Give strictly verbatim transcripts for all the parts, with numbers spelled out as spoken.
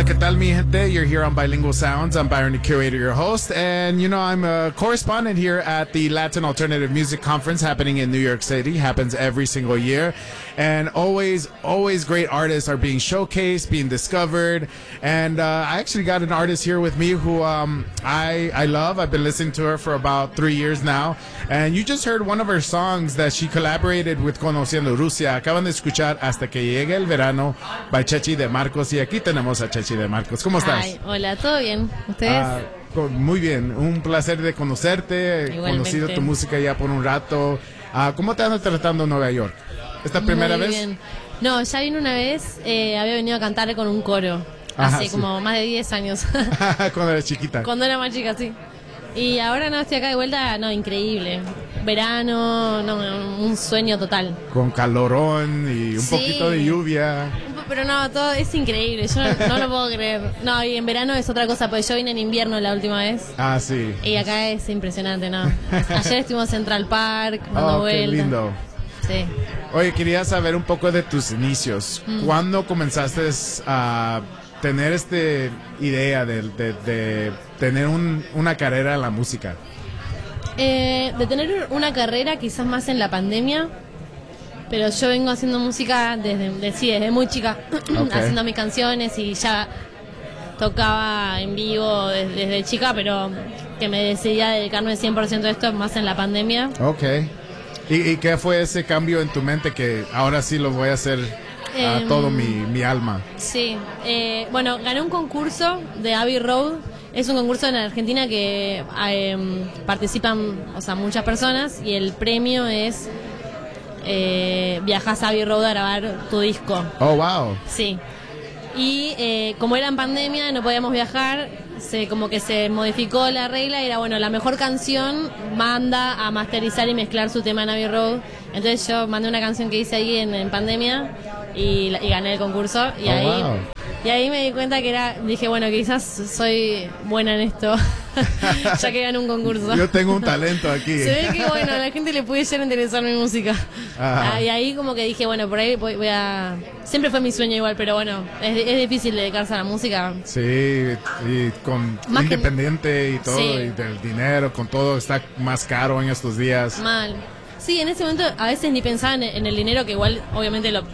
¿qué tal, mi gente? You're here on Bilingual Sounds. I'm Byron, the curator, your host. And, you know, I'm a correspondent here at the Latin Alternative Music Conference happening in New York City. Happens every single year. And always, always great artists are being showcased, being discovered. And uh, I actually got an artist here with me who um, I, I love. I've been listening to her for about three years now. And you just heard one of her songs that she collaborated with Conociendo Rusia. Acaban de escuchar Hasta que llegue el verano by Chechi de Marcos. Y aquí tenemos a Chechi de Marcos. ¿Cómo estás? Ay, hola, ¿todo bien? ¿Ustedes? Ah, con- muy bien, un placer de conocerte. He Igualmente. conocido tu música ya por un rato. Ah, ¿Cómo te anda tratando Nueva York? ¿Esta primera Muy vez? bien. No, ya vine una vez, eh, había venido a cantar con un coro. Ajá, hace sí. como más de diez años. Cuando eres chiquita. Cuando era más chica, sí. Y ahora no, estoy acá de vuelta, no, increíble. Verano, no, un sueño total. Con calorón y un Sí. poquito de lluvia. Un po- Pero no, todo es increíble, yo no, no lo puedo creer. No, y en verano es otra cosa, porque yo vine en invierno la última vez. Ah, sí. Y acá es impresionante, ¿no? Ayer estuvimos en Central Park, dando Oh, qué vueltas. lindo. Sí. Oye, quería saber un poco de tus inicios. Mm. ¿Cuándo comenzaste a tener esta idea de, de- de tener un- una carrera en la música? Eh, de tener una carrera quizás más en la pandemia, pero yo vengo haciendo música desde, de- sí, desde muy chica, Ok. haciendo mis canciones y ya tocaba en vivo desde, desde chica, pero que me decidí a dedicarme cien por ciento a esto más en la pandemia. Ok. ¿Y, y qué fue ese cambio en tu mente que ahora sí lo voy a hacer a Em, todo mi, mi alma? Sí, eh, bueno, gané un concurso de Abbey Road. Es un concurso en Argentina que eh, participan, o sea, muchas personas y el premio es eh, viajas a Abbey Road a grabar tu disco. Oh, wow. Sí. Y eh, como era en pandemia, no podíamos viajar, se como que se modificó la regla y era, bueno, la mejor canción manda a masterizar y mezclar su tema en Abbey Road. Entonces yo mandé una canción que hice ahí en, en pandemia y, la- y gané el concurso. Y Oh, ahí wow. y ahí me di cuenta que era, dije, bueno, quizás soy buena en esto, ya que gané un concurso. Yo tengo un talento aquí. Se ve que, bueno, a la gente le puede llegar a interesar mi música. Ajá. Ah, y ahí como que dije, bueno, por ahí voy, voy a... Siempre fue mi sueño igual, pero bueno, es, es difícil dedicarse a la música. Sí, y con Más que- independiente y todo, Sí. y del dinero, con todo, está más caro en estos días. Mal. Sí, en ese momento a veces ni pensaba en, en el dinero, que igual, obviamente, lo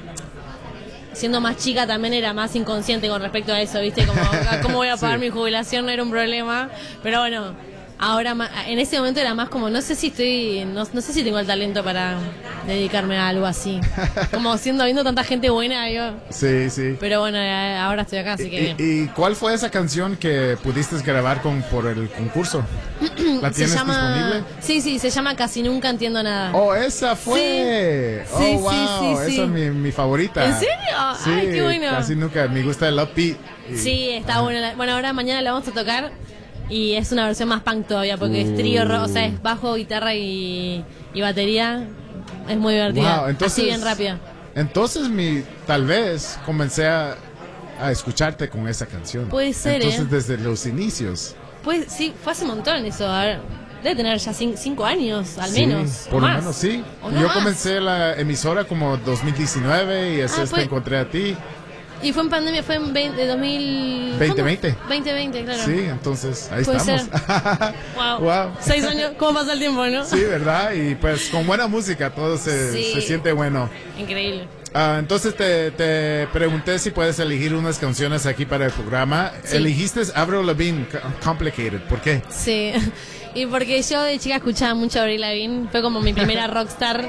siendo más chica también era más inconsciente con respecto a eso, ¿viste? Como, ah, ¿cómo voy a pagar Sí. mi jubilación? No era un problema. Pero bueno, ahora ma- en ese momento era más como, no sé si estoy, no, no sé si tengo el talento para dedicarme a algo así. Como siendo, viendo tanta gente buena, yo. Sí, sí. Pero bueno, eh, ahora estoy acá, así que... ¿Y, y cuál fue esa canción que pudiste grabar con por el concurso? ¿La se tienes llama... disponible? Sí, sí, se llama Casi Nunca Entiendo Nada. Oh, esa fue. Sí. Oh, Sí, wow. sí, sí, sí. Esa es mi, mi favorita. ¿En serio? Sí, Ay, qué bueno. casi nunca. Me gusta el upbeat. y- Sí, está bueno. La- Bueno, ahora mañana la vamos a tocar y es una versión más punk todavía porque es trío, ro- o sea, es bajo, guitarra y, y batería. Es muy divertida. Wow, entonces, Así bien rápida. Entonces, mi, tal vez comencé a, a escucharte con esa canción. Puede ser, Entonces, ¿eh? desde los inicios. Pues sí, fue hace un montón eso. A ver, debe tener ya cin- cinco años, al Sí, menos. por o lo más. menos sí. O no Yo más. comencé la emisora como dos mil diecinueve y así Ah, es que fue- encontré a ti. Y fue en pandemia, fue en veinte, dos mil... veinte veinte. ¿Cuándo? veinte veinte, claro. Sí, entonces ahí Puede estamos. Wow. Wow. Seis años, ¿cómo pasa el tiempo, no? Sí, ¿verdad? Y pues con buena música todo se, Sí. se siente bueno. Increíble. Ah, entonces te, te pregunté si puedes elegir unas canciones aquí para el programa. Sí. Elegiste Avril Lavigne, C- Complicated. ¿Por qué? Sí, y porque yo de chica escuchaba mucho a Avril Lavigne, fue como mi primera rockstar.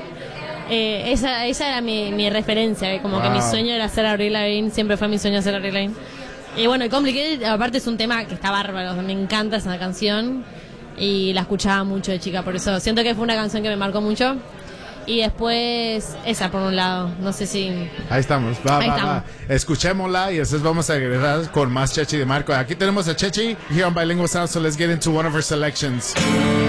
Eh, esa, esa era mi, mi referencia, eh, como que mi Wow. sueño era ser Avril Lavigne, siempre fue mi sueño ser Avril Lavigne. Y bueno, Complicated aparte es un tema que está bárbaro, o sea, me encanta esa canción y la escuchaba mucho de chica, por eso siento que fue una canción que me marcó mucho. Y después esa por un lado, no sé si... Ahí estamos, va, Ahí va, estamos. va. Escuchémosla y después vamos a regresar con más Chechi de Marco. Aquí tenemos a Chechi here on Bilingual Sound, so let's get into one of her selections.